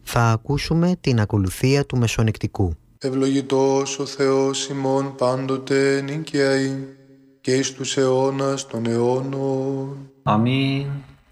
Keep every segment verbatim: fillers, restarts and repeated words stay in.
Θα ακούσουμε την ακολουθία του μεσονυκτικού. Ευλογητός ο Θεός ημών πάντοτε νικιαή και εις τους αιώνας των αιώνων. Αμήν.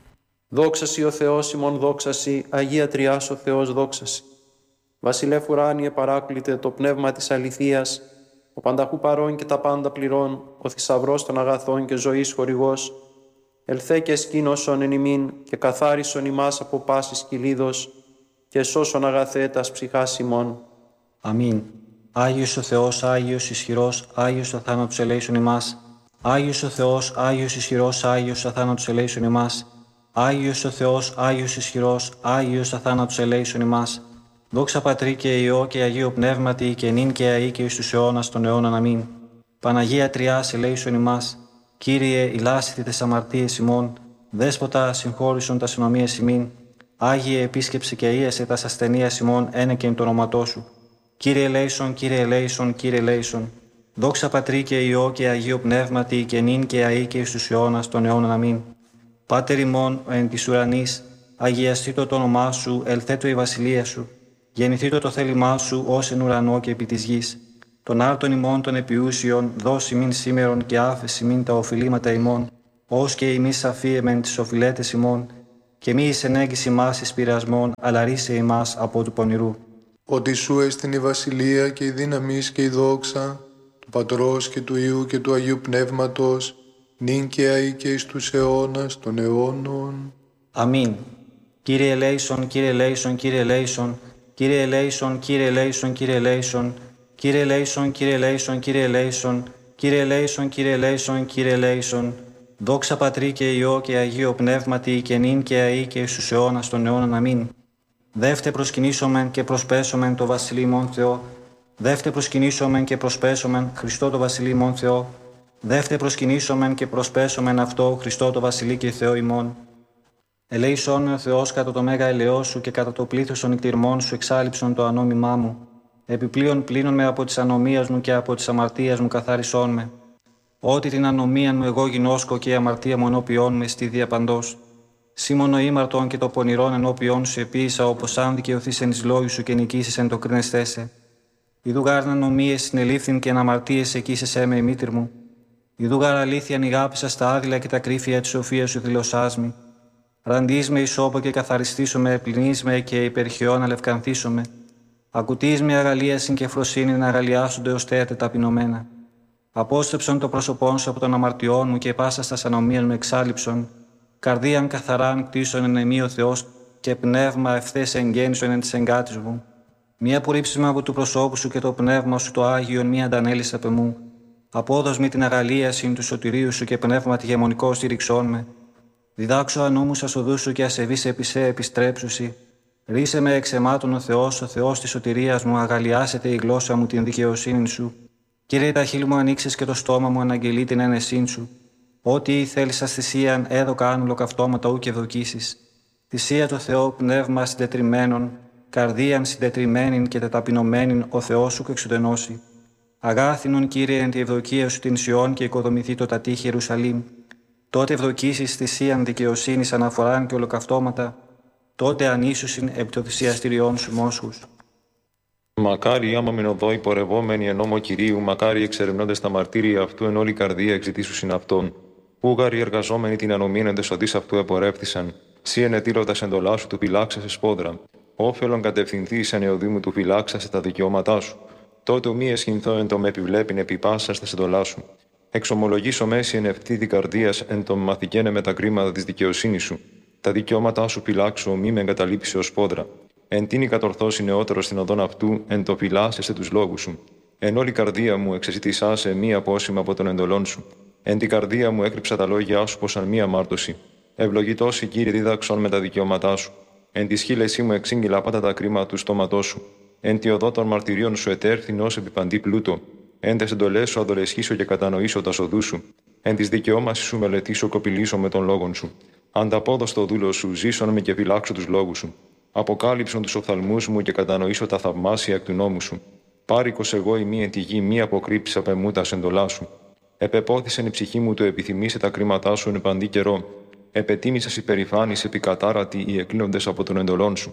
Δόξασι ο Θεός ημών δόξασι, Αγία Τριάς ο Θεός δόξασι. Βασιλεύ ουράνιε παράκλητε το πνεύμα της αληθείας, ο πανταχού παρών και τα πάντα πληρών, ο θησαυρός των αγαθών και ζωής χορηγός, ελθέ και σκήνωσον εν ημίν και καθάρισον ημάς από πάσης κυλίδος και σώσον αγαθέ τας ψυχάς ημών. Αμήν. Άγιος ο Θεός, Άγιος ισχυρός, Άγιος ο θάνατος ελέησον ημάς. Άγιος ο Θεός, Άγιος ισχυρός, Άγιος ο θάνατος ελέησον ημάς. Άγιος ο Θεός, Άγιος ισχυρός, Άγιος ο θάνατος ελέησον ημάς. Δόξα Πατρί και Υιό και Αγίου Πνεύματι και νυν και αεί και εις τους αιώνας των αιώνων. Αμήν. Παναγία Τριάς ελέησον ημάς. Κύριε, ηλάσθητε τες αμαρτίες ημών. Δέσποτα, συγχώρησον τας ενομίες ημίν. Άγιε, επίσκεψε και αΐασε τας ασθενείας ημών ένεκεν το όνοματό σου. Κύριε ελέησον, Κύριε ελέησον, Κύριε ελέησον. Δόξα Πατρί και Υιό και Αγίου Πνεύματι και νυν και αεί και εις τους αιώνας των αιώνων. Αμήν. Πάτερ ημών εν της ουρανής, αγιαστήτω το όνομά σου, ελθέτω η βασιλεία σου. Γεννηθήτω το θέλημά σου ως εν ουρανό και επί της γης. Τον άρτον ημών των επιούσιων, δώσει μην σήμερον και άφεση μην τα οφειλήματα ημών, ως και ημείς αφίεμεν τις οφειλέτες ημών, και μη εις ενέγγις ημάς εις πειρασμών, αλλά ρίσε ημάς από του πονηρού. Ότι σου έστειν η βασιλεία και η δύναμις και η δόξα, του Πατρός και του Υιού και του Αγίου Πνεύματος, νυν και αεί και εις τους αιώνας των αιώνων. Αμήν. Κύριε ελέησον, Κύριε ελέησον, Κύριε ελέησον, Κύριε ελέησον, Κύριε ελέησον, Κύριε ελέησον, Κύριε ελέησον, Κύριε ελέησον, Κύριε ελέησον, Κύριε ελέησον, Κύριε ελέησον, Κύριε ελέησον. Δόξα Πατρί και Υιό και Αγίο Πνεύματι και νυν και αεί και εις τους αιώνας των αιώνων. Αμήν. Δεύτε προσκυνήσομεν και προσπέσομεν το Βασιλεί ημών Θεό. Δεύτε προσκυνήσομεν και προσπέσομεν Χριστό το Βασιλεί ημών Θεό. Δεύτε προσκυνήσομεν και προσπέσομεν αυτό Χριστό το Βασιλεί και Θεό ημών. Ελέησόν ο Θεός κατά το μέγα ελαιό σου και κατά το πλήθος των νηκτηρμών σου εξάλειψον το ανώμημά μου. Επιπλέον πλύνον με από της ανομίας μου και από της αμαρτίας μου καθάρισόν με. Ότι την ανομία μου εγώ γινώσκω και η αμαρτία μου ενώπιόν με στη διαπαντός. Σήμωνο ήμαρτον και το πονηρόν ενώπιόν σου επίησα, όπως αν δικαιωθείς εν εις λόγου σου και νικήσεις εν το κρίνεστέσαι. Ιδού γάρ ανομίες συνελήφθην και εν αμαρτίες εκείσεσέ με η μήτρ μου. Ιδού γάρ αλήθειαν ηγάπησα στα άδειλα και τα κρύφια της σοφίας σου δηλωσάς μη. Ραντείς με ισόπο και καθαριστήσομαι, πλυνείς με και υπερχιόν αλευκανθήσομαι. Ακουτείς με αγαλίασιν και φροσύνη να αγαλιάσονται ως θέατε ταπεινωμένα. Απόστρεψον το πρόσωπόν σου από των αμαρτιών μου και πάσα στα ανομίαν μου εξάλληψον. Καρδίαν καθαράν κτίσον εν εμεί ο Θεός και πνεύμα ευθές εγγέννησον εν της εγκάτης μου. Μία απορρίψημα από του προσώπου σου και το πνεύμα σου το Άγιον μία αντανέλης απ' εμού. Απόδος μη την αγαλίασιν του σωτηρίου σου και πνεύμα τη γεμονικό στήριξόν με. Διδάξω ανώμους ασοδούς σου και ασεβείς επί σε επιστρέψουσι. Ρίσε με εξαιμάτων ο Θεός, ο Θεός της σωτηρίας μου, αγαλιάσετε η γλώσσα μου την δικαιοσύνη σου. Κύριε, τα χείλη μου ανοίξεις και το στόμα μου αναγγελεί την ένεσήν σου. Ό,τι θέλεις ας θυσίαν, έδωκα αν ολοκαυτώματα ου και ευδοκίσεις. Θυσία το Θεό, πνεύμα συντετριμένων, καρδίαν συντετριμένην και τεταπεινωμένην ο Θεός σου εξουδενώσει. Αγάθινον, Κύριε, εν τη ευδοκία σου την Σιών και οικοδομηθεί το τατήχη Ιερουσαλήμ. Τότε ευδοκίσεις θυσίαν δικαιοσύνης αναφοράν και ολοκαυτώματα, τότε ανήσουσιν επί το θυσιαστηριών σου μόσχους. Μακάρι άμα μεν οδό υπορευόμενοι εν νόμο Κυρίου, μακάρι εξερευνώντες τα μαρτύρια αυτού εν όλη καρδία εξητήσουσιν αυτόν. Ούγαροι εργαζόμενοι την ανομίαν εντεσωτής αυτού επορεύθησαν. Σύ ενετήλωτας εντολά σου του φυλάξασε σπόδρα. Όφελον κατευθυνθείς εν εωδήμου του φυλάξασε τα δικαιώματά σου. Τότε μη εσχυνθώ εν το με επιβλέπειν επί πάσας τας εντολά σου. Εξομολογήσω μέση εν ευθύδη καρδίας εν το μαθηκένε με τα κρίματα της δικαιοσύνης σου. Τα δικαιώματά σου φυλάξω, μη με εγκαταλείψει ως πόδρα. Εν τίνη κατορθώσει νεότερο στην οδόν αυτού, εν το φυλάσσεσαι τους λόγους σου. Εν όλη καρδία μου εξεζητησάσαι μη απόσημα από τον εντολών σου. Εν την καρδία μου έκρυψα τα λόγια σου πως αν μη αμάρτωση. Ευλογητός η Κύριε δίδαξον με τα δικαιώματά σου. Εν τη σχήλεσή μου εξήγηλα πάτα τα κρίματα του στόματός σου. Εν τη οδό των μαρτυρίων σου ετέρθην ως επιπαντή πλούτο. Εν τες εντολές σου αδολεσχήσω και κατανοήσω τα σοδού σου. Εν της δικαιώμασης σου μελετήσω κοπηλήσω με των λόγων σου. Ανταπόδω στο δούλο σου, ζήσον με και φυλάξω τους λόγους σου. Αποκάλυψον τους οφθαλμούς μου και κατανοήσω τα θαυμάσια εκ του νόμου σου. Πάρικος εγώ ημί εν τη γη, μη αποκρύψεις απ' εμού τα εντολά σου. Επεπόθησεν η ψυχή μου το επιθυμήσε τα κρίματά σου εν παντή καιρό. Επετίμησας υπερηφάνης επικατάρατη οι εκκλίνοντες από τον εντολών σου.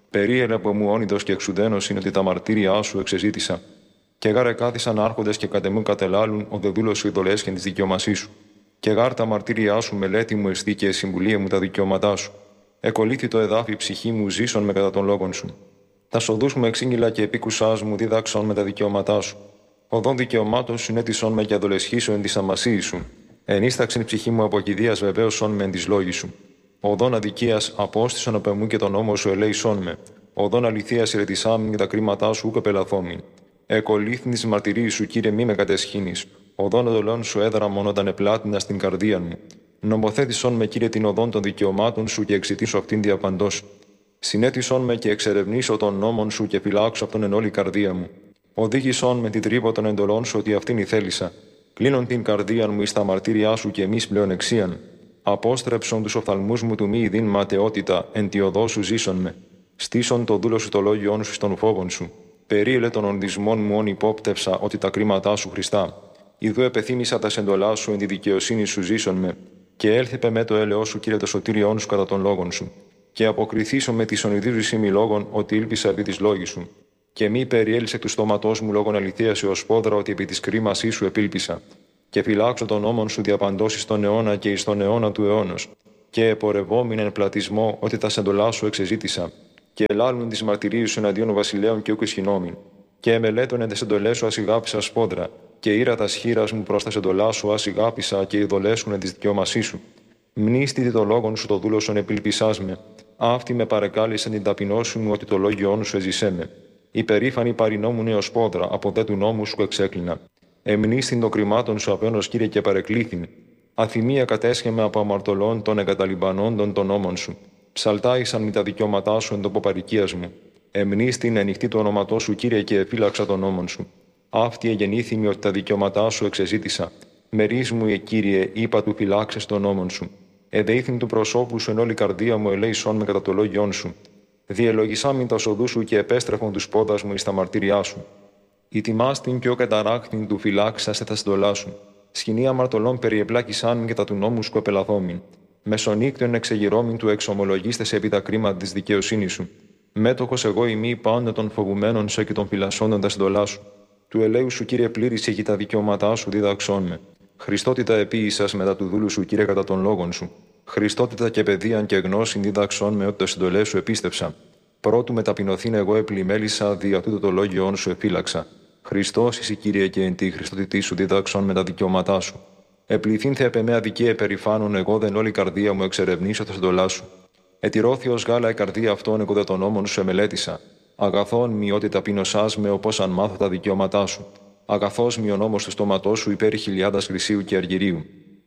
Περίελε από μου όνειδος και εξουδένος είναι ότι τα μαρτύρια σου εξεζήτησα. Και γάρε κάθισαν άρχοντες και κατεμούν κατελάλουν ο δε δούλος σου ειδολέσχεν της δικαιωμασής σου. Και γάρ τα μαρτύρια σου μελέτη μου εστί και συμβουλία μου τα δικαιώματά σου. Εκολύθη το εδάφι ψυχή μου ζήσον με κατά των λόγων σου. Τα σοδούς μου εξήγηλα και επίκουσάς μου δίδαξον με τα δικαιώματά σου. Οδόν δικαιωμάτων σου νέτισον με και αδολεσχίσον εν της αμασίης σου. Ενίσταξεν ψυχή μου από κηδείας βεβαίωσον με εν της λόγης σου. Οδόν αδικίας απόστησον από εμού και τον νόμο σου ελέησον με. Οδόν αληθείας ηρετισάμιν και τα κρίματά σου ούκ επελαθόμην. Εκολύθην της μαρτυρίας σου, Κύριε, μη με κατεσχύνεις. Οδόν οδολών σου έδραμον όταν επλάτινα στην καρδία μου. Νομοθέτησον με, Κύριε, την οδόν των δικαιωμάτων σου και εξητήσω αυτήν διαπαντός. Συνέτησον με και εξερευνήσω των νόμων σου και φυλάξω αυτόν εν όλη καρδία μου. Οδήγησον με την τρύπα των εντολών σου ότι αυτήν ηθέλησα. Κλείνον την καρδία μου εις τα μαρτύριά σου και εμείς πλέον εξίαν. Απόστρεψον τους οφθαλμούς μου του μη ειδήν ματαιότητα, εν τη οδό σου ζήσον με. Στήσον το δούλο σου το λόγιόν σου στον φόβον σου. Περίελε των ονδισμών μου όν υπόπτευσα ότι τα κρίματά σου Χριστά. Ιδού επεθύμησα τα σεντολά σου εν τη δικαιοσύνη σου ζήσον με. Και έλθεπε με το έλεό σου, Κύριε, το σωτήριόν σου κατά των λόγων σου. Και αποκριθήσω με τη ονειδίζουσή μη λόγων ότι ήλπισα επί της λόγης σου. Και μη περιέλυσε του στόματός μου λόγων αληθείας έως πόδρα ότι επί της κρίμασής σου επήλπισα. Και φυλάξω τον νόμον σου διαπαντώσεις στον αιώνα και εις τον αιώνα του αιώνος. Και επορευόμην εν πλατισμό ότι τα σεντολά σου εξεζήτησα. Και ελάλουν τις μαρτυρίες σου εναντίον βασιλέων και ούκ ισχυνόμην. Και εμελέτων εν τες εντολές σου ασυγάπησα σπόδρα. Και ήρα τα σχήρας μου προς τα σεντολά σου ασυγάπησα και ειδολέσουν εν της δικαιώμασής σου. Μνήστητη το λόγον σου το δούλωσον επιλπισάς με. Αυτή με παρεκάλεσαν την ταπεινώση μου ότι το λόγιόν σου εζησέ με. Υπερήφανη παρινόμουν έως πόδρα, από δε του νόμου σου εξέκλεινα. Εμνήστην των κρυμάτων σου απένος, Κύριε, και παρεκλήθην. Αθυμία κατέσχεμε από αμαρτωλών των εγκαταλειμπανόντων των νόμων σου. Ψαλτάησαν με τα δικαιώματά σου εν τόπο παροικίας μου. Εμνήστην ανοιχτή το όνοματό σου, Κύριε, και εφύλαξα των νόμων σου. Αυτή εγεννήθημη ότι τα δικαιώματά σου εξεζήτησα. Μερίς μου, ε, Κύριε, είπα του φυλάξες των νόμων σου. Εδεήθην του προσώπου σου εν όλη καρδία μου ελέησον με κατά το λόγιόν σου. Διελογισάμιν τα σοδού σου και επέστρεφον του πόδας μου εις τα μαρτύριά σου. Ητιμάστην και ο καταράχθην του φυλάξα σε τα στολά σου. Σκηνή αμαρτωλών περιεπλάκησάν και τα του νόμου σου επελαθόμην. Μεσονύκτων εξεγυρώμην του εξομολογίστες επί τα κρίματα της δικαιοσύνης σου. Μέτοχος εγώ ημί πάντα των φοβουμένων σε και των φυλασσόντων τα στολά σου. Του ελέου σου, Κύριε, πλήρησε και τα δικαιώματά σου δίδαξόν με. Χριστότητα επίησας μετά του δούλου σου, Κύριε, κατά των λόγων σου. Χριστότητα και παιδείαν και γνώσιν δίδαξόν με ότι το συντολέ σου επίστεψα. Πρώτου μεταπεινωθήν εγώ επλημέλησα, δια τούτο το λόγιόν σου εφύλαξα. Χριστός εσύ, Κύριε, και εν τη Χριστότητή σου δίδαξον με τα δικαιώματά σου. Επληθύνθε επ' εμέ αδικία επερηφάνων, εγώ δεν όλη καρδία μου εξερευνήσω τα συντολά σου. Ετηρώθη ως γάλα η καρδία αυτών, εγώ δε των νόμων σου εμελέτησα. Αγαθόν μη ότι ταπεινωσάς με, όπως αν μάθω τα δικαιώματά σου. Αγαθός μη ο νόμος του στόματός σου υπέρ χιλιάδας χρυσίου και αργυρίου.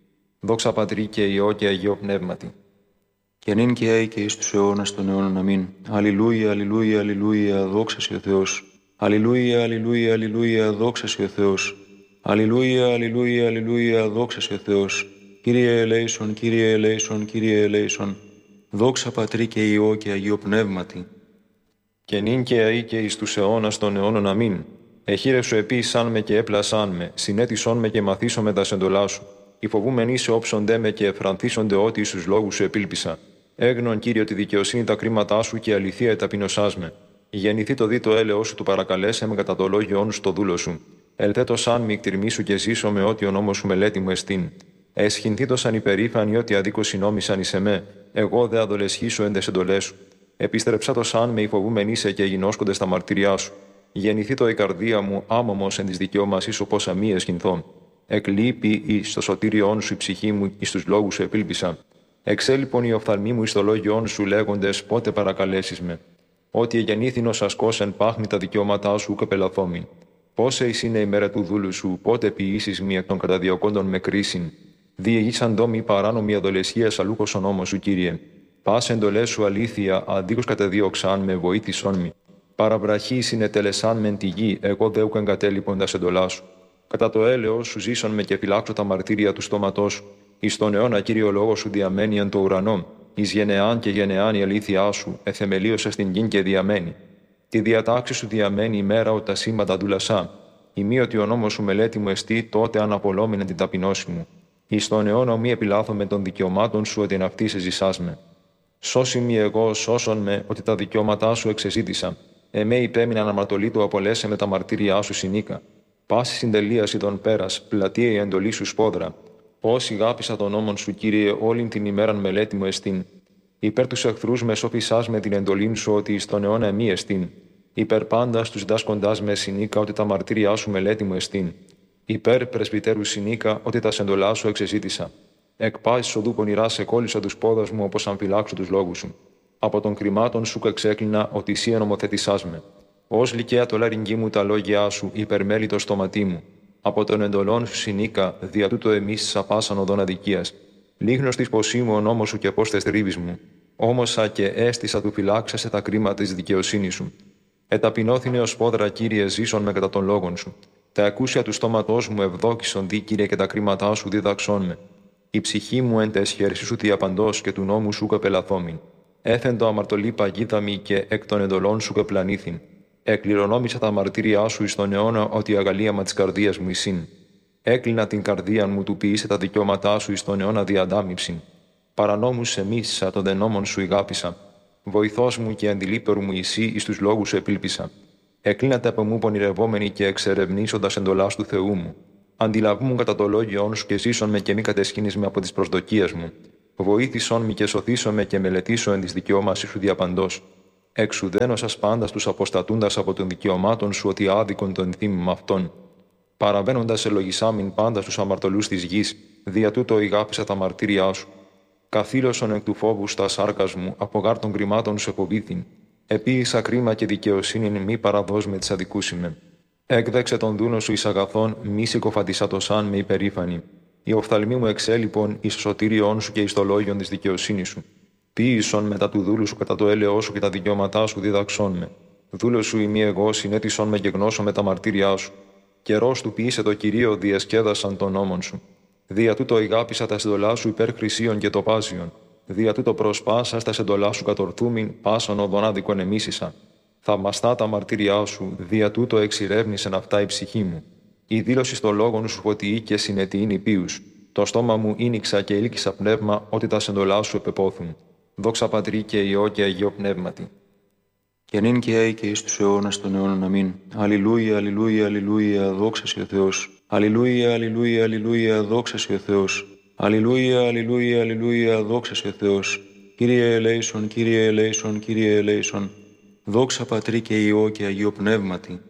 Δόξα Πατρί και Υιό και Αγίο Πνεύματι. Και νυν και αεί και εις τους αιώνας των αιώνων. Αμήν. Αλληλούια, αλληλούια, αλληλούια, δόξα σοι ο Θεός. Αλληλούια, αλληλούια, αλληλούια, δόξα σοι ο Θεός. Αλληλούια, αλληλούια, αλληλούια, δόξα σοι ο Θεός. Κύριε ελέησον, Κύριε ελέησον, Κύριε ελέησον. Δόξα Πατρί και Υιό και Αγίο Πνεύματι. Και νυν και αεί και εις τους αιώνας των αιώνων. Αμήν. Εχείρεσου επίησαν με και έπλασαν με, συνέτησον με και μαθήσον με τα σεντολά σου. Οι φοβούμενοι σε όψονται με και εφρανθίσονται ότι εις τους λόγους σου επήλπισα. Έγνον, Κύριε, τη δικαιοσύνη τα κρίματά σου και αληθεία εταπεινωσάς με. Γεννηθεί το δι το έλεος σου του παρακαλέσε με κατά το λόγιόν σου το δούλο σου. Ελθέτω σαν μη εκτιρμήσου και ζήσω με ότι ο νόμος σου μελέτη μου εστίν. Εσχυνθήτω σαν υπερήφανοι ότι αδίκως συνόμησαν εις εμέ. Εγώ δε αδολεσχήσω εν τες εντολές σου. Επίστρεψα το σαν με υφοβούμενοι σε και γινώσκονται στα μαρτυριά σου. Γεννηθεί το η καρδία μου άμωμος εν της δικαιώμασής σου πόσα μη εσχυνθώ. Εκλείπει εις το σωτήριόν σου η ψυχή μου, εις τους λόγους σου επήλπισα. Εξέλιπον οι οφθαλμοί μου εις το λόγιόν σου λέγοντες πότε παρακαλέσεις με. Ότι εγεννήθην ως ασκός εν πάχνη τα δικαιώματά σου και πελαθόμην. Πόσε εις είναι η μέρα του δούλου σου, πότε ποιήσεις μη εκ των καταδιωκόντων με κρίσιν. Διηγήσαν δόμη παράνομη αδολεσχία αλούκος ο νόμος σου, Κύριε. Πάσε εντολές σου αλήθεια, αντίκως κατεδίωξαν με βοήθησόν μη. Παραβραχή συνετελεσάν μεν τη γη, εγώ δε ουκ εγκατέλειπον τα εντολά σου. Κατά το έλεος σου ζήσον με και φυλάξω τα μαρτύρια του στόματός σου. Εις τον αιώνα, Κύριε, λόγο σου διαμένει εν το ουρανό. Εις γενεάν και γενεάν η αλήθειά σου, εθεμελίωσε στην γην και διαμένει. Τη διατάξη σου διαμένει η μέρα ότι τα σήματα δούλασά. Ημί ότι ο νόμος σου μελέτη μου εστί, τότε αναπολόμηνε την ταπεινώση μου. Εις τον αιώνα μη επιλάθω με των δικαιωμάτων σου ότι εν αυτή σε ζησάς με. Σώσι μη εγώ, σώσον με, ότι τα δικαιώματά σου εξεζήτησα. Εμέ υπέμειναν αμαρτωλή του απολέσε με τα μαρτύριά σου συνήκα. Πάση συντελείαση των πέρας, πλατεία η εντολή σου σπόδρα. Όσοι γάπησα τον νόμον σου, Κύριε, όλην την ημέραν μελέτη μου εστίν. Υπέρ τους εχθρούς με σώπησάς με την εντολήν σου, ότι εις τον αιώνα μη εστίν. Υπέρ πάντα τους δάσκοντάς με συνήκα, ότι τα μαρτύριά σου μελέτη μου εστίν. Υπέρ πρεσβυτέρου συνήκα, ότι τα σεντολά σου εξεζήτησα. Εκ πάσης οδού πονηρά σε κόλλησα τους πόδας μου, όπως αμφυλάξω τους λόγους σου. Από των κρυμάτων σου εξέκλεινα, ότι εσύ ενομοθετησάς με. Ως λυκαία το λαρυγγί μου τα λόγια σου, υπερμέλει το στόματί μου. Από των εντολών σου συνήκα, δια τούτο εμείς απάσαν οδόν αδικίας. Λίγνος της ποσή μου ο νόμος σου και πώς τες τρίβεις μου. Όμωσα και έστησα του φυλάξεσαι τα κρίματα της δικαιοσύνης σου. Εταπεινώθηνε ως πόδρα, Κύριε, ζήσον με κατά των λόγων σου. Τα ακούσια του στόματός μου ευδόκησον δι, Κύριε, και τα κρίματά σου δίδαξόν με. Η ψυχή μου εν τες χέρσεις σου διαπαντός και του νόμου σου καπελαθόμην. Έθεν το αμαρτωλή παγίδα μη και εκ των εντολών σου κεπλανήθην. Εκληρονόμησα τα μαρτύριά σου εις τον αιώνα, ότι η αγαλίαμα της καρδίας μου εισήν. Έκλεινα την καρδία μου, του ποιήσε τα δικαιώματά σου εις τον αιώνα διαντάμιψην. Παρανόμους εμίσησα, τον δενόμων σου ηγάπησα. Βοηθός μου και αντιλήπερου μου εσύ, εις τους λόγους σου επήλπισα. Εκλίνατε από μου πονηρευόμενοι και εξερευνήσοντας εντολάς του Θεού μου. Αντιλαβούμουν κατά το λόγιόν σου και ζήσον με και μη κατεσχύνεις με από τις προσδοκίες μου. Βοήθησον με και σωθήσον με και μελετήσω εν της δικαιώμασης σου διαπαντός. Εξουδένωσας πάντα τους αποστατούντας από των δικαιωμάτων σου, ότι άδικον τον θύμημα αυτών. Παραβαίνοντας ελογισάμιν πάντα στους αμαρτωλούς της γης, δια τούτο ηγάπησα τα μαρτύριά σου. Καθήλωσον εκ του φόβου στα σάρκας μου, από γάρ των κρυμάτων σου εποβήθην. Επίησα κρίμα και δικαιοσύνην, μη παραδός με τις αδικούσιμε. Έκδεξε τον δούνο σου εις αγαθών, μη συκοφαντισάτωσάν με υπερήφανη. Η οφθαλμή μου εξέλιπον εις το σωτήριόν σου και εις το λόγιον της δικαιοσύνης σου. Ποίησον μετά του δούλου σου κατά το έλεό σου και τα δικαιώματά σου διδαξών με. Δούλο σου ημί εγώ, συνέτησον με και γνώσω με τα μαρτύριά σου. Καιρός του ποιήσε το Κυρίο, διασκέδασαν τον νόμον σου. Δια τούτο ηγάπησα τα συντολά σου υπέρ χρυσίων και τοπάζιων. Δια τούτο προσπάσα στα συντολά σου κατορθούμην, πάσον οδον άδικον εμίσησα. Θαυμαστά τα μαρτύριά σου, δια τούτο εξηρεύνησεν αυτά η ψυχή μου. Η δήλωση στο λόγον σου φωτιή και συνετιήν υπείους. Το στόμα μου ίνιξα και ήλκησα πνεύμα, ότι τα συντολά σου επεπόθουν. Δόξα Πατρί και Υιό και Αγίο Πνεύματι. Και νυν και αεί και εις τους αιώνας των αιώνων. Αμήν. Αλληλούια, αλληλούια, αλληλούια, δόξα σοι ο Θεός. Αλληλούια, αλληλούια, αλληλούια, δόξα σοι ο Θεός. Αλληλούια, αλληλούια, αλληλούια, δόξα σοι ο Θεός. Κύριε ελέησον, Κύριε ελέησον, Κύριε ελέησον. Δόξα Πατρί και Υιό και Αγίο Πνεύματι.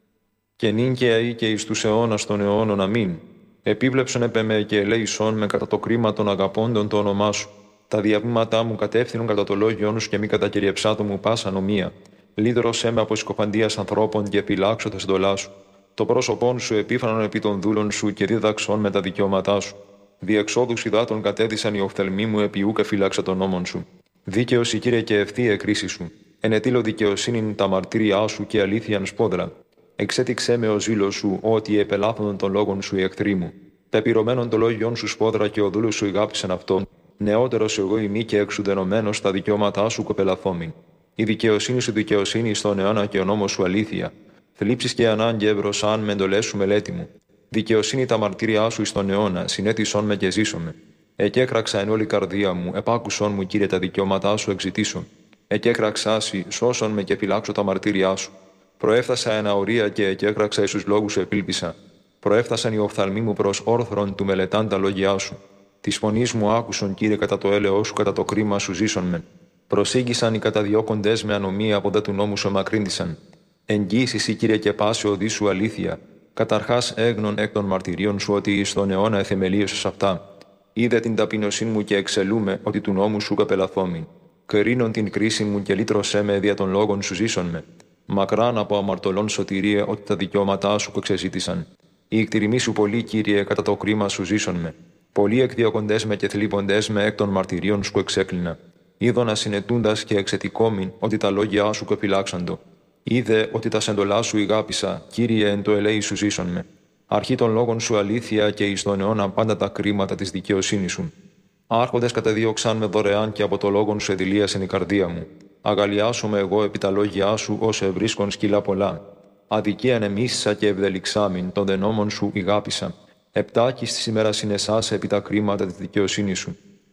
Και νυν και αεί και εις τους αιώνας των αιώνων. Αμήν. Επίβλεψον επ' εμέ και ελέησον με κατά το κρίμα των αγαπώντων το όνομά σου. Τα διαβήματά μου κατεύθυνον κατά το λόγιόν σου και μη κατακυριεψάτο μου πάσα νομία. Λύδρωσέ με από συκοφαντίας ανθρώπων και επιλάξω τα συντολά σου. Το πρόσωπόν σου επίφανον επί των δούλων σου και δίδαξον με τα δικαιώματά σου. Διεξόδου υδάτων κατέδυσαν οι οφθαλμοί μου, επί ούκ εφυλάξα τον νόμον σου. Δίκαιος η Κύριε και ευθεία κρίση σου. Ενετήλω δικαιοσύνην τα μαρτύριά σου και αλήθειαν σπόδρα. Εξέτηξέ με ο ζήλος σου, ότι επελάθωνον των λόγων σου οι εχθροί μου. Πεπυρωμένον το λόγιον σου σπόδρα και ο δούλος σου ηγάπησαν αυτόν. Νεότερος εγώ ημί και εξουδενωμένος τα δικαιώματά σου κοπελαθόμην. Η δικαιοσύνη σου δικαιοσύνη στον αιώνα και ο νόμος σου αλήθεια. Θλίψεις και ανάγκη ευρωσάν με εντολές σου μελέτη μου. Δικαιοσύνη τα μαρτύριά σου εις τον αιώνα, συνέτησον με και ζήσομαι. Εκέκραξα εν όλη καρδία μου, επάκουσον μου, Κύριε, τα δικαιώματά σου εξητήσω. Εκέκραξάσι, σώσον με και φυλάξω τα μαρτύριά σου. Προέφτασα εν αορία και εκέκραξα εις τους λόγους σου επήλπισα. Προέφτασαν οι οφθαλμοί μου προς όρθρον του μελετάν τα λόγια σου. Τη φωνή μου άκουσον, Κύριε, κατά το έλεό σου, κατά το κρίμα σου ζήσον με. Προσήγησαν οι καταδιώκοντες με ανομία από δε του νόμου σου εμακρύνθησαν. Εγγύησι η Κύριε και πάση οδή σου αλήθεια. Καταρχάς έγνων εκ των μαρτυρίων σου ότι εις τον αιώνα εθεμελίωσες αυτά. Είδε την ταπεινωσύνη μου και εξελούμε ότι του νόμου σου καπελαθόμην. Κρίνον την κρίση μου και λύτρωσέ με δια των λόγων σου ζήσον με. Μακράν από αμαρτωλών σωτηρία ότι τα δικαιώματά σου εξεζήτησαν. Η εκτιρημή σου πολύ, Κύριε, κατά το κρίμα σου ζήσον με. Πολλοί εκδιώκοντες με και θλίβοντες με εκ των μαρτυρίων σου εξέκλεινα. Είδωνα συνετούντας και εξετικόμην ότι τα λόγια σου κεφυλάξαντο. Είδε ότι τα σεντολά σου ηγάπησα, Κύριε, εν το ελέη σου ζήσον με. Αρχή των λόγων σου αλήθεια και εις τον αιώνα πάντα τα κρίματα της δικαιοσύνης σου. Άρχοντες κατεδίωξαν με δωρεάν και από το λόγον σου εδηλίασεν η καρδία μου. Αγαλιάσομαι εγώ επί τα λόγια σου όσο ευρίσκον σκυλά πολλά. Αδικίαν εμίσησα και ευδελιξάμην, των δενόμων σου ηγάπησα. Επτάκης της ημέρας συνεσάσε επί τα κρίματα της δικαιοσύνης σου.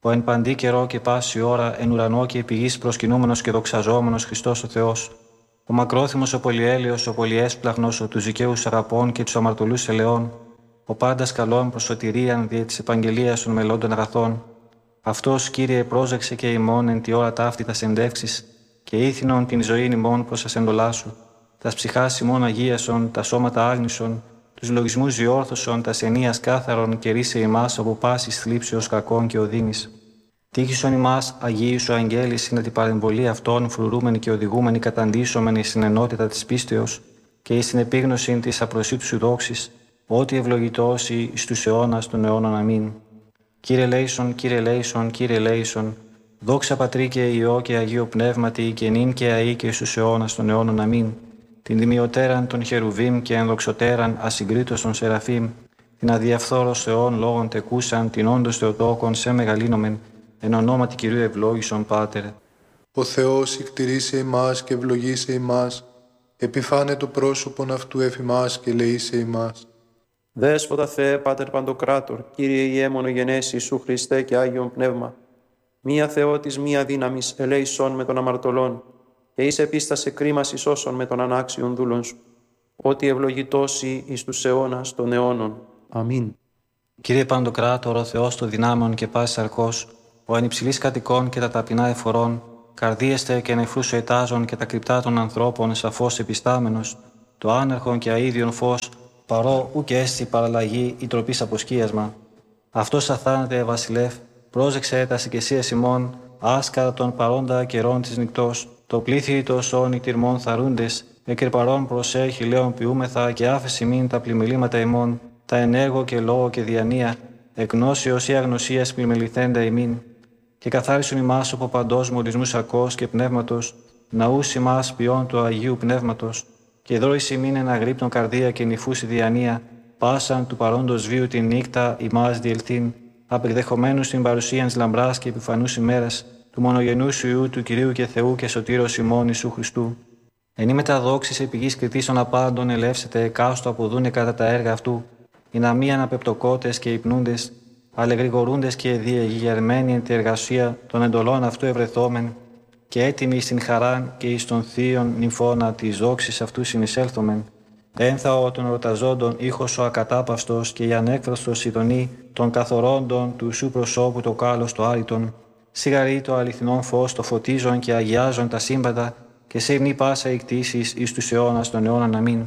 ο εν παντή καιρό και πάση ώρα, εν ουρανό και επί γης προσκυνούμενος και δοξαζόμενος Χριστός ο Θεός, ο μακρόθυμος, ο πολυέλεος, ο πολυέσπλαχνος, ο τους δικαίους αγαπών και τους αμαρτωλούς ελαιών, ο πάντας καλών προς σωτηρίαν δια της επαγγελίας των μελλόντων αγαθών. Αυτός, Κύριε, πρόσεξε και ημών εν τη ώρα ταύτη τα συνδεύξεις και ήθινον την ζωήν ημών προς ασεντολά σου, τας ψυχάς ημών αγίασον, τα σώματα άγνησον, τους λογισμούς διόρθωσον, τας ενίας κάθαρον και ρίσε ημάς από πάσης θλίψεως κακών και οδύνης. Τύχησον ημάς, Αγίοι σου αγγέλη, συν την παρεμβολή αυτών, φρουρούμενοι και οδηγούμενοι καταντήσωμενοι στην ενότητα της πίστεως και εις την επίγνωση της απροσίτου σου δόξης, ότι ευλογητώσει εις τους αιώνας των αιώνων. Αμήν. Κύριε λέησον, Κύριε λέησον, Κύριε λέησον, δόξα Πατρί και Υιό και Αγίο Πνεύματι και νυν και αεί και εις τους αιώνας των αιώνων. Αμήν. Την δημιωτέραν των χερουβίμ και ενδοξωτέραν ασυγκρίτως των σεραφείμ, την αδιαφθόρος Θεών λόγων τεκούσαν, την όντως Θεοτόκον σε μεγαλύνομεν, εν ονόματι Κυρίου ευλόγησον Πάτερ. Ο Θεός ικτηρίσε ημάς και ευλογήσε ημάς, επιφάνε το πρόσωπον αυτού εφ' ημάς και λεήσε ημάς. Δέσποτα Θεέ, Πάτερ Παντοκράτορ, Κύριε Ιε μονογενέσι Ιησού Χριστέ και Άγιον Πνεύμα, μία Θεότης, μία δύναμης, ελέησον με των αμαρτωλών, και εις επίστασε κρίμας εις όσων με των ανάξιων δούλων σου, ότι ευλογητώσει εις τους αιώνας των αιώνων. Αμήν. Κύριε Παντοκράτορ, ο Θεός των δυνάμεων και πάσης αρκός, ο εν υψηλής κατοικών και τα ταπεινά εφορών, καρδίεστε και νεφρούς ετάζων και τα κρυπτά των ανθρώπων σαφώς επιστάμενος, το άνερχον και αΐδιον φως, παρό ουκ έστι παραλλαγή ή τροπής αποσκίασμα. Αυτός αθάνατε, βασιλεύ, πρόσεξε τα συγκεσίες ημών, άσκαρα των παρόντα καιρών της νυκτός, το πλήθη τόσων ητυρμών θαρούντες, εκερπαρών προσέχει λέων ποιούμεθα και άφεση μην τα πλημελήματα ημών, τα ενέργο και λόγο και διανία, εκνώσεως ή αγνωσίας πλημεληθέντα ημίν, και καθάρισον ημάς από παντός μολυσμούς ακός και πνεύματος, ναούς ημάς ποιών του Αγίου Πνεύματος, και δρώης ημίν εν αγρύπτων καρδία και νυφούς η διανία, πάσαν του παρόντος βίου την νύχτα ημάς διελθύν, απεκδεχομένους την παρουσίαν της λαμπράς και επιφανούς ημέρας, του μονογενούς σου Υιού του Κυρίου και Θεού και Σωτήρος ημών Ιησού Χριστού. Εν η μεταδόξης επί γης κριτήσεων απάντων ελεύσετε εκάστο αποδούνε κατά τα έργα αυτού, οι να μη αναπεπτοκότες και υπνούντες, αλλεγρηγορούντες και διεγερμένοι εν τη εργασία των εντολών αυτού ευρεθόμεν, και έτοιμοι στην χαράν και εις των θείων νυμφώνα της δόξης αυτού συνεισέλθομεν. Ένθαο των ερωταζόντων ήχος ο ακατάπαυστος και η ανέκφραστος ειδονή των καθορώντων του σου προσώπου το κάλος το άρρητον, σιγαρή το αληθινόν φως το φωτίζον και αγιάζον τα σύμπαντα και σε ευνή πάσα εκτίσεις εις τους αιώνας των αιώνων. Αμήν.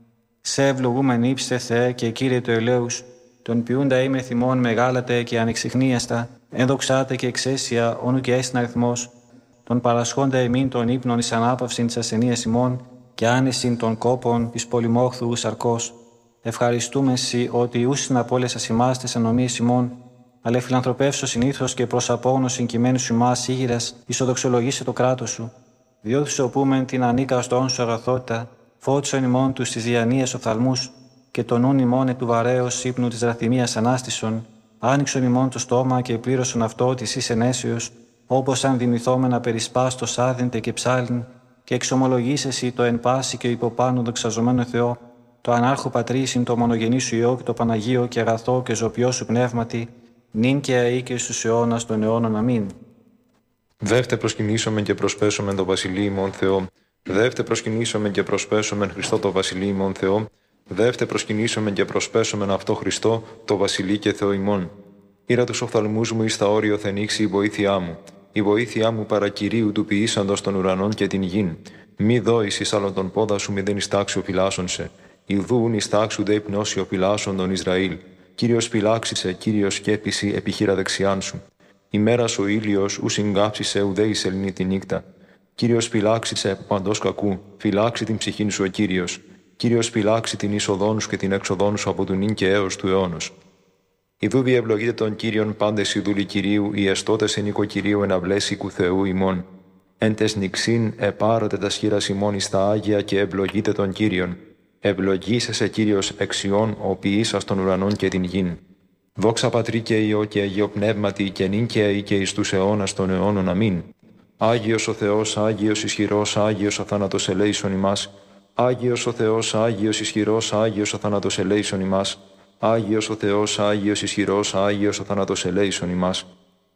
Σε ευλογούμεν ύψτε Θεέ και Κύριε του ελέους, τον ποιούντα είμαι θυμών μεγάλατε και ανεξιχνίαστα, ενδοξάτε και εξαίσια όνου και έσυν αριθμός, τον παρασχόντα εμήν των ύπνων εις ανάπαυσιν της ασθενείας ημών και άνεσιν των κόπων της πολυμόχθου σαρκός. Ευχαριστούμε σοι ότι ούσιν απόλεσας ημάς τες ανομίες ημών, αλλά φιλανθρωπεύσω συνήθως και προς απόγνωσιν κειμένου σου ημάς ήγηρας, ισοδοξολογήσε το κράτος σου. Διότι σωπούμεν την ανίκαστόν σου αγαθότητα, φώτισον ημών τους της διανοίας οφθαλμούς, και τον νουν ημών του βαρέως ύπνου της ραθυμίας ανάστησον, άνοιξον ημών το στόμα και πλήρωσον αυτό της εις ενέσεως, όπως αν δημηθόμενα περισπάστος άδυντε και ψάλιν, και εξομολογήσεσαι το εν πάση και υποπάνω δοξαζομένο Θεό, το ανάρχο πατρίσιν το μονογενή σου Υιό και το Παναγίο και αγαθό και ζωπιό σου πνεύματι, νυν και αεί και στους αιώνας των αιώνων. Αμήν. Δεύτε προσκυνήσομεν και προσπέσομεν το βασιλεί ημών Θεό. Δεύτε προσκυνήσομεν και προσπέσομεν Χριστό το βασιλεί ημών Θεό. Δεύτε προσκυνήσομεν και προσπέσομεν αυτό Χριστό το βασιλεί και Θεό ημών. Ήρα τους οφθαλμούς μου εις τα όριο θενήξει η βοήθειά μου. Η βοήθειά μου παρακυρίου του ποιήσαντος των ουρανών και την γην. Μη δώεις εις άλλον τον πόδα σου, μη δεν εις τάξιο φυλάσσον-σε. Ιδούν εις τάξου δε υπνώσιο φυλάσσον τον Ισραήλ. Κύριος φυλάξισε, Κύριος σκέπιση επιχείρα δεξιάν σου. Ημέρας ο ήλιος ου συγκάψισε ουδέ η σεληνή τη νύχτα. Κύριος φυλάξισε από παντός κακού, φυλάξει την ψυχήν σου ο Κύριος. Κύριος φυλάξει την είσοδόν σου και την έξοδόν σου από του νυν και έως του αιώνος. Ιδού διευλογείτε τον Κύριον πάντες οι δούλοι Κυρίου, οι εστώτες εν οίκο Κυρίου εναυλές οίκου Θεού ημών. Εν τες νυξήν επάρωτε τα σχήρας ημών εις τα Άγια και ευλογείτε τον Κύριον. Ευλογήσεσαι Κύριος εξιών, ο ποιήσας των ουρανών και την γην. Δόξα Πατρί και Υιό και Αγίο Πνεύματι και νυν και αεί και εις τους αιώνας των αιώνων. Αμήν. Άγιος ο Θεός, Άγιος ισχυρός, Άγιος αθάνατος ελέησον ημάς. Άγιος ο Θεός, Άγιος ισχυρός, Άγιος αθάνατος ελέησον ημάς. Άγιος ο Θεός, Άγιος ισχυρός, Άγιος αθάνατος ελέησον ημάς.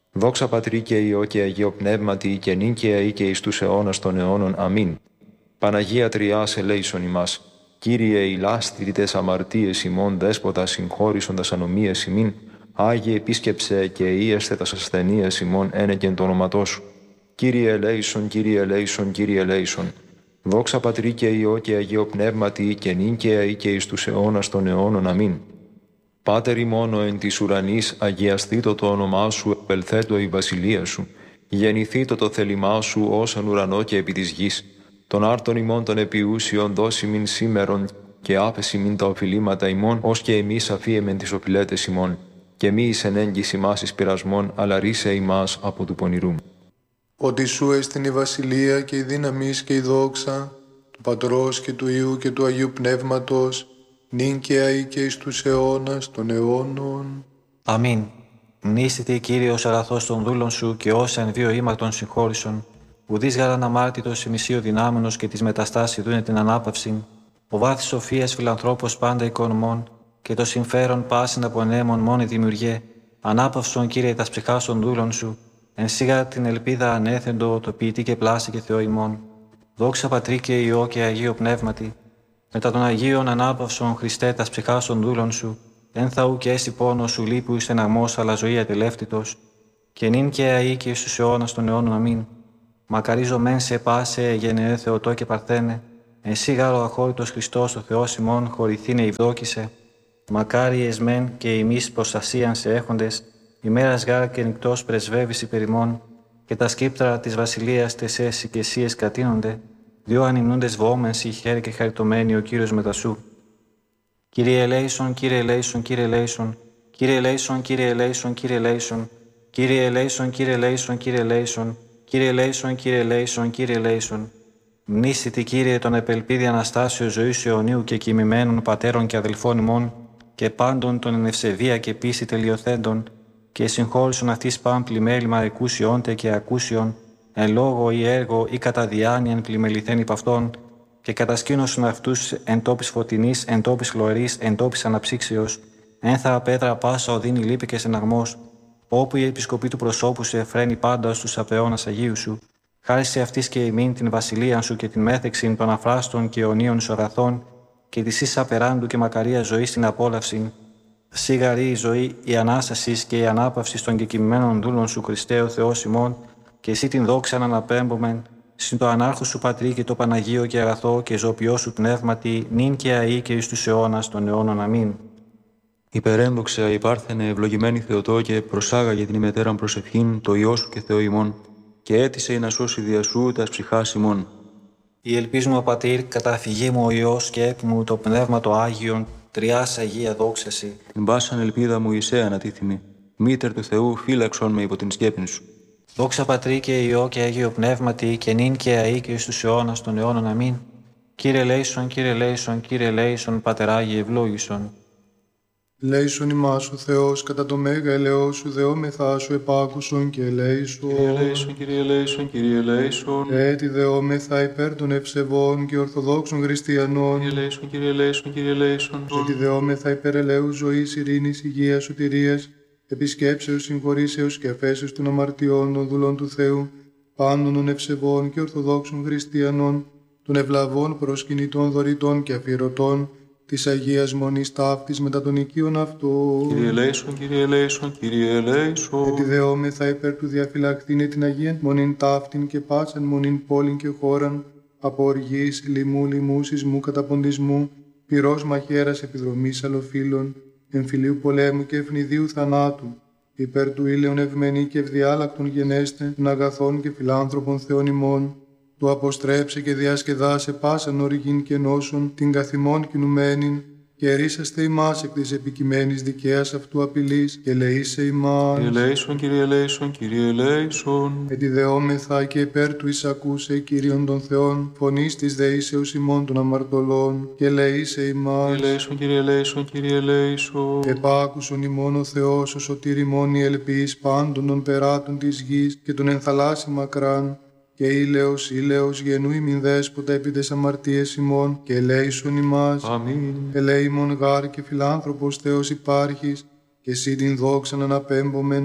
Δόξα Πατρί και Υιό και Αγίο Πνεύματι, και νυν και αεί και εις τους αιώνας των αιώνων. Αμήν. Παναγία Τριάς ελέησον ημάς. Κύριε ηλάστηρητες αμαρτίες ημών, δέσποτα συγχώρησοντας ανομίες ημίν, Άγιε επίσκεψε και εΐεστε τας ασθενείες ημών ένεκεν το όνοματό σου. Κύριε ελέησον, Κύριε ελέησον, Κύριε ελέησον. Δόξα Πατρί και Υιό και Αγίο Πνεύματι, και νυν και αεί και εις τους αιώνας των αιώνων. Αμήν. Πάτερ ημών εν της ουρανής, αγιαστήτω το όνομά σου, επελθέτω η βασιλεία σου. Γεννηθήτω το θέλημά σου, ως εν ουρανό και επί της γης. Των άρτων ημών των επιούσιων δώσει μην σήμερον, και άφεση μην τα οφειλήματα ημών, ως και εμείς αφίεμεν τις οφειλέτες ημών. Και μη εις εν έγκυς ημάς εις πειρασμών, αλλά ρίσε ημάς από του πονηρού. Ότι σου έστειν η βασιλεία και η δύναμις και η δόξα, του Πατρός και του Υιού και του Αγίου Πνεύματος, νυν και αεί και εις τους αιώνας των αιώνων. Αμήν. Μνήσθητε, Κύριος, αγαθός των δούλων σου, και όσα εν δύο ήμαρτον συγχώρησον, ουδείς γάραν αμάρτητος ημισίου δυνάμενος και της μεταστάσης δούνε την ανάπαυση, ο βάθης σοφίας φιλανθρώπος πάντα οικονομών, και το συμφέρον πάσιν απονέμων μόνη δημιουργέ, ανάπαυσον, Κύριε, τας ψυχάς των δούλων σου, εν σίγα την ελπίδα ανέθεντο, το ποιητή και πλάση και Θεό ημών. Δόξα Πατρί και Υιό και Αγίο Πνεύματι, μετά των Αγίων ανάπαυσον, Χριστέ, τας ψυχάς των δούλων σου, εν θαού και έσυ πόνος σου λείπου εις στεναγμός, αλλά ζωή ατελεύτητος, και νυν και αεί και εις τους αιώνας των αιώνων. Αμήν. Μακαρίζω μεν σε πάσε, γενεέ Θεοτό και Παρθένε, εσύ γάρο αχώρητος Χριστός ο Θεός ημών, χωρηθήνε ευδόκησε. Μακάρι εσμέν και ημείς προστασίαν σε έχοντες, ημέρας γάρ και νυκτός πρεσβεύεις υπερ ημών, και τα σκύπτρα της βασιλείας τες έσυ και εσύ εσκατίνονται, διό ανυμνούντες βόμενσι χέρι και χαριτωμένοι ο Κύριος μετασού. Κύριε ελέησον, Κύριε ελέησον, Κύριε ελέησον, Κύριε ελέησον, Κύριε ελέησον, Κύριε ελέησον, Κύριε ελέησον, Κύριε ελέησον, Κύριε ελέησον, Κύριε ελέησον, Κύριε ελέησον, Κύριε ελέησον. Μνήσθητη, Κύριε, τον επελπίδη Αναστάσεως ζωής αιωνίου και κοιμημένων πατέρων και αδελφών ημών, και πάντων των εν ευσεβία και πίστη τελειοθέντων, και συγχώρησον αυτής παν πλημέλημα εκούσιόντε και ακούσιον, εν λόγω ή έργο ή κατά διάνοιαν πλημεληθέν υπ' αυτών, και κατασκήνωσον αυτούς εν τόπης φωτεινής, εν τόπης χλωρής, εν τόπης αναψύξεως, ένθα πέτρα πάσα οδύνη λύπη και στεναγμός, όπου η επισκοπή του προσώπου σου εφραίνει πάντα στους απαιώνας Αγίου σου, χάρη σε αυτής και ημίν την βασιλεία σου και την μέθεξην των αφράστων και αιωνίων σου αγαθών, και της εις απεράντου και μακαρία ζωή στην απόλαυση, σίγαρη η ζωή, η ανάσταση και η ανάπαυση των κεκοιμημένων δούλων σου, Χριστέ ο Θεός ημών, και εσύ την δόξα να αναπέμπομεν, συν το ανάρχο σου Πατρί και το Παναγίο και αγαθό και ζωοποιό σου πνεύματι, νυν και αεί και εις τους αιώνας των αιώνων. Αμήν. Υπερένδοξα υπάρθενε ευλογημένη Θεοτό, και προσάγαγε την ημετέραν προσευχήν το Υιό σου και Θεό ημών, και έτησε να σώσει δια σου τας ψυχάς ημών. Η ελπίζουμε ο Πατήρ, καταφυγή μου ο Υιός και έκ μου το Πνεύμα το Άγιον, τριάς Αγία δόξαση. Την πάσαν ελπίδα μου εισέ ανατίθυμη, μήτερ του Θεού φύλαξον με υπό την σκέπην σου. Δόξα Πατρί και Υιό και Αγίο Πνεύματι, και νυν και αεί και εις τους αιώνας των αιώνων. Αμήν. Κύριε ελέησον, Κύριε ελέησον, Κύριε ελέησον, Πατεράγιε ευλόγησον. Ελέησον ημάς ο Θεός, κατά το μέγα ελαιό σου δεόμεθά σου επάκουσον και ελέησον. Κύριε ελέησον, Κύριε ελέησον, Κύριε ελέησον. Έτσι δεόμεθα υπέρ των ευσεβών και ορθοδόξων χριστιανών. Κύριε ελέησον, Κύριε ελέησον, Κύριε ελέησον. Έτσι δεόμεθα υπέρ ελέους ζωής, ειρήνης, υγείας, σωτηρίας, επισκέψεως, συγχωρήσεως και αφέσεως των αμαρτιών των δούλων του Θεού, πάντων των ευσεβών και ορθοδόξων χριστιανών, των ευλαβών προσκυνητών δωρητών και αφιερωτών, της Αγίας Μονής ταύτης μετά των οικείων αυτών. Κύριε ελέησον, Κύριε ελέησον, Κύριε ελέησον. Έτσι δεόμεθα υπέρ του διαφυλακτήνε την Αγίαν Μονήν ταύτην και πάσαν Μονήν πόλην και χώραν, από οργής, λοιμού, λοιμού, σεισμού, καταποντισμού, πυρός μαχαίρας επιδρομής αλλοφύλων, εμφυλίου πολέμου και ευνηδίου θανάτου, υπέρ του ήλαιον ευμένη και ευδιάλακτον γενέστε, των αγαθών και φιλάνθρωπων Θεών ημών, του αποστρέψε και διασκεδάσε πάσαν οργήν και νόσον, την καθημών κινουμένην, και ρίσαστε ημάς εκ της επικειμένης δικαίας αυτού απειλής, και λεήσε ημάς. Κύριε ελέησον, Κύριε ελέησον, Κύριε ελέησον. Ετιδεόμεθα και υπέρ του εισακούσε Κύριον των Θεών, φωνής της δεήσεως ημών των αμαρτωλών, και λεήσε ημάς. Κύριε ελέησον, Κύριε ελέησον, Κύριε ελέησον. Επάκουσον ημών ο Θεός, ο σωτήρ ημών η ελπίς πάντων των περάτων της γης και των ενθαλάσσι μακράν, και ήλαιος, ήλαιος γενού ημιν δέσποτα επί τες αμαρτίες ημών, και ελέησον ημάς. Αμήν. Ελέημον γάρ και φιλάνθρωπος Θεός υπάρχεις, και εσύ την δόξαν αναπέμπομεν,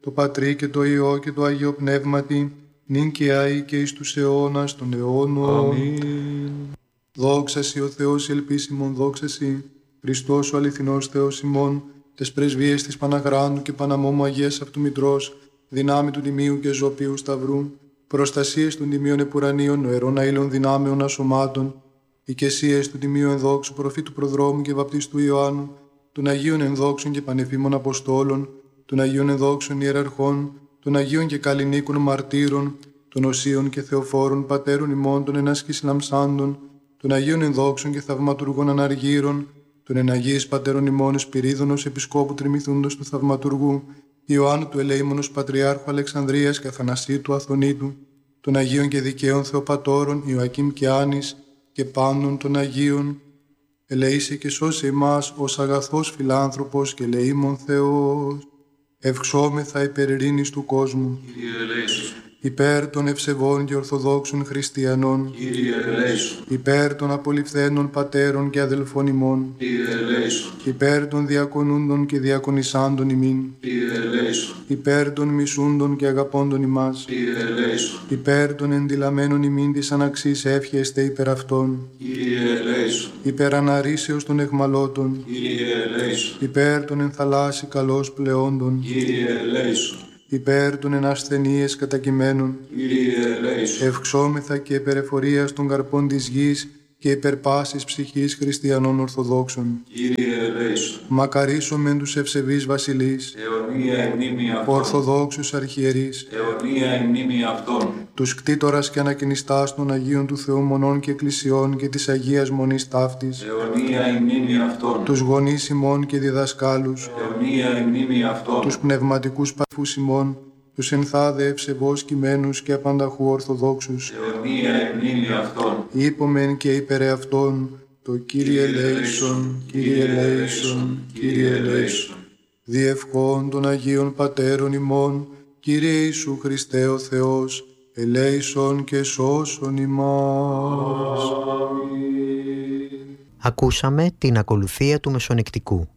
το Πατρί και το Υιό και το Αγίο Πνεύματι, νυν και αεί και εις τους αιώνας των αιώνων. Αμήν. Δόξα σοι ο Θεός ελπίσιμον, δόξα σοι, Χριστός ο αληθινός Θεός ημών, τες πρεσβείες της Παναγράντου και Παναμόμου Αγίας αυτού Μητρός, δυνάμει του Τιμίου και Ζωπίου Σταυρού, προστασίες των Τιμίων Επουρανίων, νοερών αήλων δυνάμεων ασωμάτων, οικεσίες του Τιμίου Ενδόξου Προφήτου Προδρόμου και Βαπτιστού Ιωάννου, των Αγίων Ενδόξων και Πανεφήμων Αποστόλων, των Αγίων Ενδόξων Ιεραρχών, των Αγίων και Καλλινίκων Μαρτύρων, των Οσίων και Θεοφόρων Πατέρων ημών των ενάσκης λαμψάντων, των Αγίων Ενδόξων και Θαυματουργών Αναργύρων, των Εναγίης Πατέρων ημών Εσπυρίδωνος Επισκόπου Τριμηθούντος του Θαυματουργού, Ιωάννου του Ελεήμονος Πατριάρχου Αλεξανδρίας και Αθανασίου του Αθωνίτου, των Αγίων και Δικαίων Θεοπατώρων Ιωακήμ και Άνης και πάντων των Αγίων, ελεήσε και σώσε εμάς ως αγαθός φιλάνθρωπος και ελεήμων Θεός. Ευχόμεθα υπέρ ειρήνης του κόσμου, Κύριε ελέησον. υπέρ των ευσεβών και ορθοδόξων χριστιανών, Κύριε ελέησον. υπέρ των απολυφθένων πατέρων και αδελφών ημών, Κύριε ελέησον. υπέρ των διακονούντων και διακονισάντων ημίν, Κύριε ελέησον. υπέρ των μισούντων και αγαπώντων ημάς, Κύριε ελέησον. υπέρ των ενδυλαμένων ημίν της αναξής εύχεστε υπέρ αυτών, Κύριε ελέησον. υπέρ αναρρήσεως των εχμαλώτων, Κύριε ελέησον. υπέρ των ενθαλάσσι καλώς πλεόντων, Κύριε ελέησον. υπέρ των ενασθενείες κατακειμένων, Κύριε ελέησον. ευχόμεθα και υπέρ εφορίας των καρπών της γης και υπέρ πάσης ψυχής χριστιανών Ορθοδόξων. Κύριε ελέησον. Μακαρίσομεν τους ευσεβείς βασιλείς, Αιωνία η μνήμη αυτών. Ορθοδόξους αρχιερείς, Αιωνία η μνήμη αυτών. τους κτήτορας και ανακαινιστάς των Αγίων του Θεού Μονών και Εκκλησιών και της Αγίας Μονής Ταύτης, Αιωνία η μνήμη αυτών. τους γονείς ημών και διδασκάλους, Αιωνία η μνήμη αυτών. τους πνευματικούς παθούς ημών, τους ενθάδε ευσεβώς κειμένους και απανταχού Ορθοδόξους, Αιωνία η μνήμη αυτών. είπομεν και υπερ αυτών, το Κύριε ελέησον, Κύριε ελέησον, Κύριε ελέησον. Διευχών των Αγίων Πατέρων ημών, Κύριε Ιησού Χριστέ ο Θεός, ελέησον και σώσον ημάς. Ακούσαμε την ακολουθία του Μεσονικτικού.